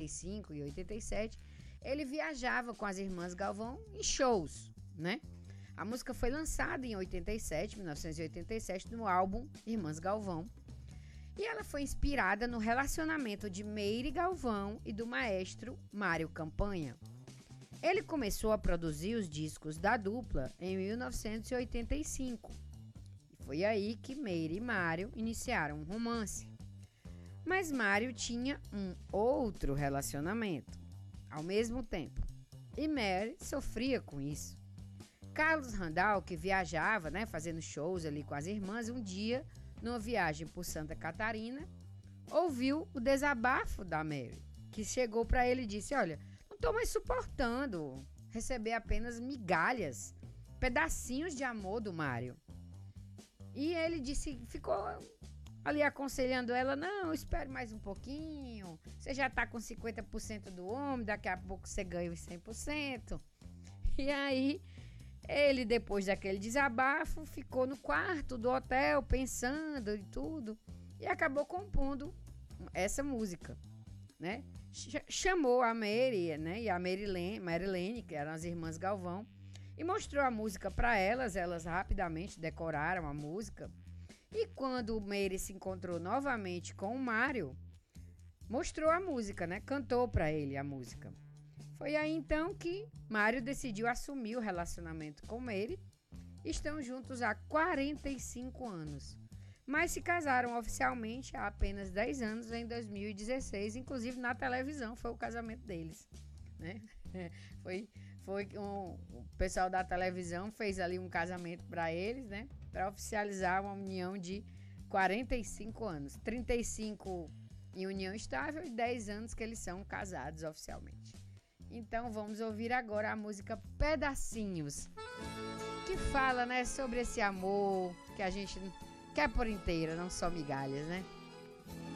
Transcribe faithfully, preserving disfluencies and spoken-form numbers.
e cinco e oitenta e sete, ele viajava com as irmãs Galvão em shows, né? A música foi lançada em oitenta e sete, mil novecentos e oitenta e sete, no álbum Irmãs Galvão. E ela foi inspirada no relacionamento de Meire Galvão e do maestro Mário Campanha. Ele começou a produzir os discos da dupla em mil novecentos e oitenta e cinco. E foi aí que Meire e Mário iniciaram um romance. Mas Mário tinha um outro relacionamento ao mesmo tempo. E Mary sofria com isso. Carlos Randall, que viajava, né, fazendo shows ali com as irmãs, um dia, numa viagem por Santa Catarina, ouviu o desabafo da Mary, que chegou para ele e disse: olha, não estou mais suportando receber apenas migalhas, pedacinhos de amor do Mário. E ele disse, ficou ali aconselhando ela: não, espere mais um pouquinho, você já está com cinquenta por cento do homem, daqui a pouco você ganha os cem por cento. E aí, ele, depois daquele desabafo, ficou no quarto do hotel pensando e tudo, e acabou compondo essa música, né? Ch- chamou a Mary, né, e a Marilene, Marilene, que eram as irmãs Galvão, e mostrou a música para elas. Elas rapidamente decoraram a música. E quando Mary se encontrou novamente com o Mário, mostrou a música, né? Cantou para ele a música. Foi aí então que Mário decidiu assumir o relacionamento com Mary. Estão juntos há quarenta e cinco anos. Mas se casaram oficialmente há apenas dez anos, em dois mil e dezesseis. Inclusive na televisão foi o casamento deles, né? Foi, foi um, o pessoal da televisão fez ali um casamento para eles, né? Para oficializar uma união de quarenta e cinco anos. trinta e cinco em união estável e dez anos que eles são casados oficialmente. Então vamos ouvir agora a música Pedacinhos, que fala, né, sobre esse amor que a gente quer por inteira, não só migalhas, né?